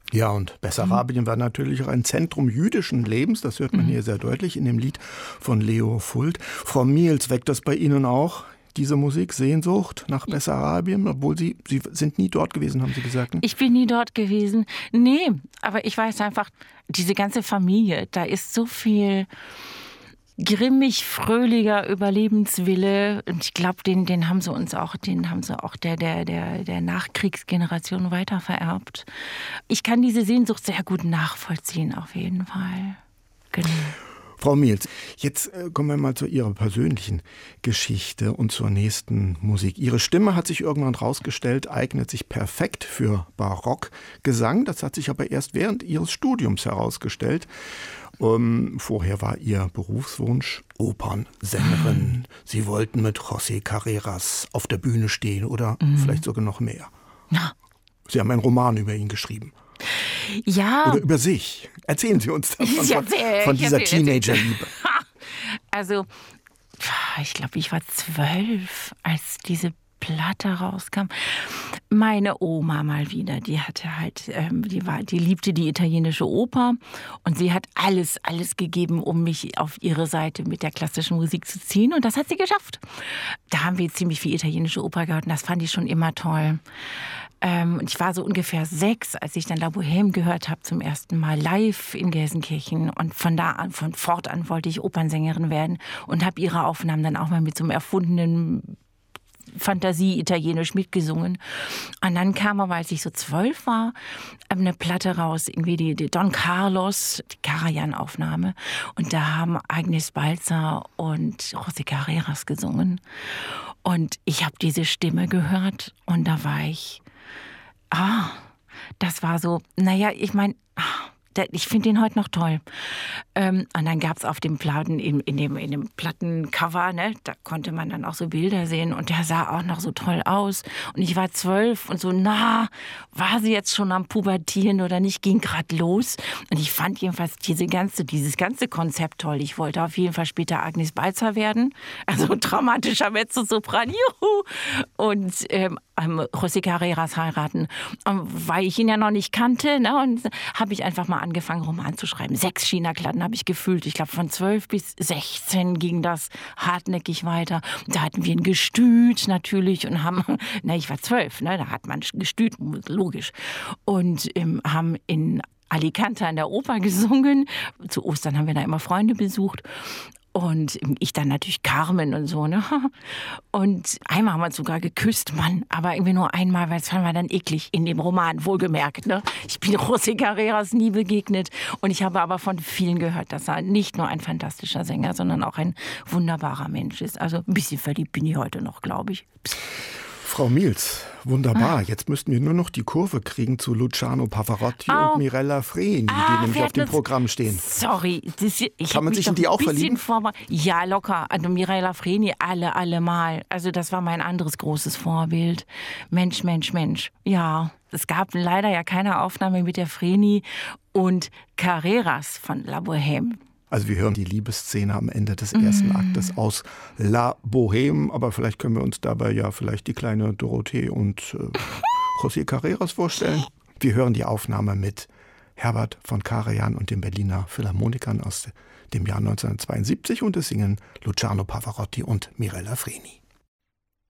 Ja, und Bessarabien war natürlich auch ein Zentrum jüdischen Lebens. Das hört man hier sehr deutlich in dem Lied von Leo Fuld. Frau Miels, weckt das bei Ihnen auch diese Musik, Sehnsucht nach Bessarabien? Obwohl Sie sind nie dort gewesen, haben Sie gesagt. Ne? Ich bin nie dort gewesen. Nee, aber ich weiß einfach, diese ganze Familie, da ist so viel grimmig, fröhlicher Überlebenswille. Und ich glaube, den haben sie auch der Nachkriegsgeneration weitervererbt. Ich kann diese Sehnsucht sehr gut nachvollziehen, auf jeden Fall. Genau. Frau Miels, jetzt kommen wir mal zu Ihrer persönlichen Geschichte und zur nächsten Musik. Ihre Stimme hat sich irgendwann rausgestellt, eignet sich perfekt für Barockgesang. Das hat sich aber erst während Ihres Studiums herausgestellt. Vorher war Ihr Berufswunsch Opernsängerin. Sie wollten mit José Carreras auf der Bühne stehen oder vielleicht sogar noch mehr. Ja. Sie haben einen Roman über ihn geschrieben. Ja. Oder über sich. Erzählen Sie uns davon, von dieser Teenagerliebe. Also, ich glaube, ich war 12, als diese Platte rauskam. Meine Oma mal wieder, die hatte halt, die liebte die italienische Oper und sie hat alles gegeben, um mich auf ihre Seite mit der klassischen Musik zu ziehen und das hat sie geschafft. Da haben wir ziemlich viel italienische Oper gehört und das fand ich schon immer toll. Ich war so ungefähr 6, als ich dann La Bohème gehört habe, zum ersten Mal live in Gelsenkirchen. Und von fortan wollte ich Opernsängerin werden und habe ihre Aufnahmen dann auch mal mit so einem erfundenen Fantasie-Italienisch mitgesungen. Und dann kam aber, als ich so 12 war, eine Platte raus, irgendwie die Don Carlos, die Karajan-Aufnahme. Und da haben Agnes Balzer und José Carreras gesungen. Und ich habe diese Stimme gehört und da war ich... das war so, ich meine, ich finde den heute noch toll. Und dann gab es auf dem Platten, in dem Plattencover, ne, da konnte man dann auch so Bilder sehen und der sah auch noch so toll aus. Und ich war 12 und so, war sie jetzt schon am Pubertieren oder nicht, ging gerade los. Und ich fand jedenfalls dieses ganze Konzept toll. Ich wollte auf jeden Fall später Agnes Balzer werden, also dramatischer Mezzosopran, juhu! Und José Carreras heiraten, weil ich ihn ja noch nicht kannte, ne, und habe ich einfach mal angefangen, Roman zu schreiben. 6 China-Klatten habe ich gefüllt. Ich glaube, von 12 bis 16 ging das hartnäckig weiter. Da hatten wir ein Gestüt natürlich und haben, ich war 12, ne, da hat man Gestüt, logisch. Und haben in Alicante an der Oper gesungen. Zu Ostern haben wir da immer Freunde besucht. Und ich dann natürlich Carmen und so, ne? Und einmal haben wir uns sogar geküsst, Mann. Aber irgendwie nur einmal, weil es fand wir dann eklig in dem Roman, wohlgemerkt, ne? Ich bin José Carreras nie begegnet. Und ich habe aber von vielen gehört, dass er nicht nur ein fantastischer Sänger, sondern auch ein wunderbarer Mensch ist. Also ein bisschen verliebt bin ich heute noch, glaube ich. Frau Miels, wunderbar. Jetzt müssten wir nur noch die Kurve kriegen zu Luciano Pavarotti und Mirella Freni, die nämlich auf dem Programm stehen. Sorry. Kann man sich in die auch verlieben? Ja, locker. Also Mirella Freni allemal. Also das war mein anderes großes Vorbild. Mensch. Ja, es gab leider ja keine Aufnahme mit der Freni und Carreras von La Bohème. Also wir hören die Liebesszene am Ende des ersten Aktes aus La Bohème, aber vielleicht können wir uns dabei ja vielleicht die kleine Dorothee und José Carreras vorstellen. Wir hören die Aufnahme mit Herbert von Karajan und den Berliner Philharmonikern aus dem Jahr 1972 und es singen Luciano Pavarotti und Mirella Freni.